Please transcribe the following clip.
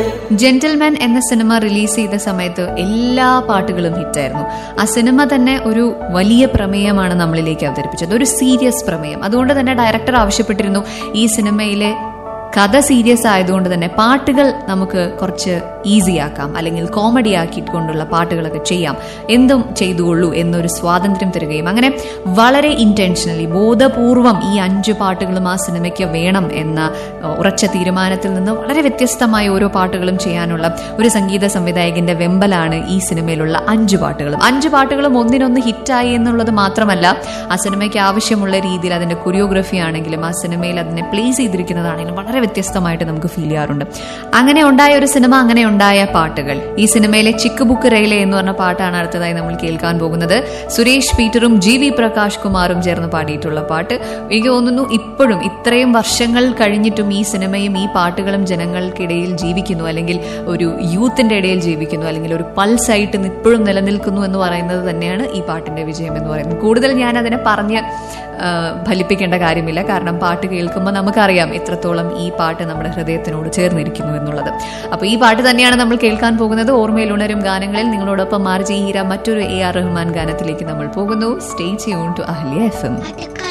Gentleman എന്ന cinema release ചെയ്ത സമയത്ത് എല്ലാ പാട്ടുകളും ഹിറ്റായിരുന്നു. ആ സിനിമ തന്നെ ഒരു വലിയ പ്രമേയമാണ് നമ്മളിലേക്ക് അവതരിപ്പിച്ചത്, ഒരു സീരിയസ് പ്രമേയം. അതുകൊണ്ട് തന്നെ ഡയറക്ടർ ആവശ്യപ്പെട്ടിരുന്നു ഈ സിനിമയിലെ കഥ സീരിയസ് ആയതുകൊണ്ട് തന്നെ പാട്ടുകൾ നമുക്ക് കുറച്ച് ഈസി ആക്കാം, അല്ലെങ്കിൽ കോമഡി ആക്കിക്കൊണ്ടുള്ള പാട്ടുകളൊക്കെ ചെയ്യാം, എന്തും ചെയ്തുകൊള്ളൂ എന്നൊരു സ്വാതന്ത്ര്യം തരികയും അങ്ങനെ വളരെ ഇന്റൻഷനലി ബോധപൂർവം ഈ 5 പാട്ടുകളും ആ സിനിമയ്ക്ക് വേണം എന്ന ഉറച്ച തീരുമാനത്തിൽ നിന്ന് വളരെ വ്യത്യസ്തമായ ഓരോ പാട്ടുകളും ചെയ്യാനുള്ള ഒരു സംഗീത സംവിധായകന്റെ വെമ്പലാണ് ഈ സിനിമയിലുള്ള 5 പാട്ടുകളും. 5 പാട്ടുകളും ഒന്നിനൊന്ന് ഹിറ്റായി എന്നുള്ളത് മാത്രമല്ല, ആ സിനിമയ്ക്ക് ആവശ്യമുള്ള രീതിയിൽ അതിന്റെ കൊറിയോഗ്രഫി ആണെങ്കിലും ആ സിനിമയിൽ അതിനെ പ്ലേസ് ചെയ്തിരിക്കുന്നതാണെങ്കിലും വളരെ വ്യത്യസ്തമായിട്ട് നമുക്ക് ഫീൽ ചെയ്യാറുണ്ട്. അങ്ങനെ ഉണ്ടായ ഒരു സിനിമ, അങ്ങനെ ഉണ്ടായ പാട്ടുകൾ. ഈ സിനിമയിലെ ചിക്ക് ബുക്ക് റെയിലെ എന്ന് പറഞ്ഞ പാട്ടാണ് അടുത്തതായി നമ്മൾ കേൾക്കാൻ പോകുന്നത്. സുരേഷ് പീറ്ററും GV പ്രകാശ് കുമാറും ചേർന്ന് പാടിയിട്ടുള്ള പാട്ട്. എനിക്ക് തോന്നുന്നു ഇപ്പോഴും ഇത്രയും വർഷങ്ങൾ കഴിഞ്ഞിട്ടും ഈ സിനിമയും ഈ പാട്ടുകളും ജനങ്ങൾക്കിടയിൽ ജീവിക്കുന്നു, അല്ലെങ്കിൽ ഒരു യൂത്തിന്റെ ഇടയിൽ ജീവിക്കുന്നു, അല്ലെങ്കിൽ ഒരു പൾസായിട്ട് ഇപ്പോഴും നിലനിൽക്കുന്നു എന്ന് പറയുന്നത് തന്നെയാണ് ഈ പാട്ടിന്റെ വിജയം എന്ന് പറയുന്നത്. കൂടുതൽ ഞാൻ അതിനെ പറഞ്ഞ് ഫലിപ്പിക്കേണ്ട കാര്യമില്ല, കാരണം പാട്ട് കേൾക്കുമ്പോൾ നമുക്കറിയാം എത്രത്തോളം ഈ പാട്ട് നമ്മുടെ ഹൃദയത്തിനോട് ചേർന്നിരിക്കുന്നു എന്നുള്ളത്. അപ്പോൾ ഈ പാട്ട് തന്നെയാണ് നമ്മൾ കേൾക്കാൻ പോകുന്നത്. ഓർമ്മയിൽ ഉണരും ഗാനങ്ങളിൽ നിങ്ങളോടൊപ്പം ആർജി ഹീര മറ്റൊരു AR റഹ്മാൻ ഗാനത്തിലേക്ക് നമ്മൾ പോകുന്നു. Stay tune to Ahalya FM.